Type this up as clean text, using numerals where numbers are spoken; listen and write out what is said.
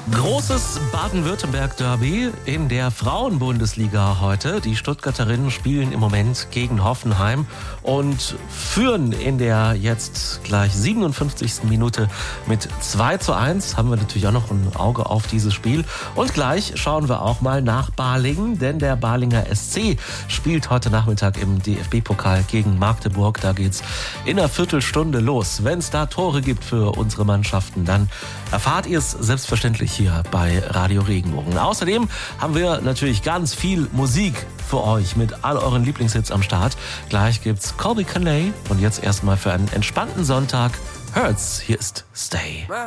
Großes Baden-Württemberg-Derby in der Frauenbundesliga heute. Die Stuttgarterinnen spielen im Moment gegen Hoffenheim und führen in der jetzt gleich 57. Minute mit 2:1. Haben wir natürlich auch noch ein Auge auf dieses Spiel. Und gleich schauen wir auch mal nach Balingen, denn der Balinger SC spielt heute Nachmittag im DFB-Pokal gegen Magdeburg. Da geht's in einer Viertelstunde los. Wenn es da Tore gibt für unsere Mannschaften, dann erfahrt ihr es selbstverständlich hier bei Radio Regenbogen. Außerdem haben wir natürlich ganz viel Musik für euch mit all euren Lieblingshits am Start. Gleich gibt's Colby Canlay und jetzt erstmal für einen entspannten Sonntag Hurts. Hier ist Stay.